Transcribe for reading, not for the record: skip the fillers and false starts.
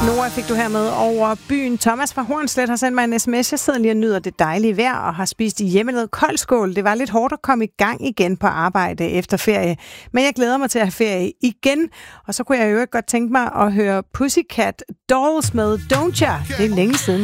Nora fik du hermed over byen. Thomas fra Hornslet har sendt mig en sms. Jeg sidder lige og nyder det dejlige vejr og har spist i hjemmelavet koldskål. Det var lidt hårdt at komme i gang igen på arbejde efter ferie. Men jeg glæder mig til at have ferie igen. Og så kunne jeg jo godt tænke mig at høre Pussycat Dolls med Don't Ya. Det er længe siden.